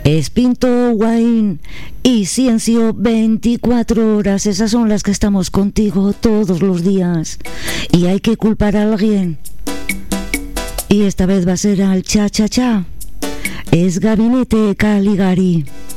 Espinto, Wine y Ciencio 24 horas. Esas son las que estamos contigo todos los días. Y hay que culpar a alguien. Y esta vez va a ser al cha-cha-cha. Es Gabinete Caligari.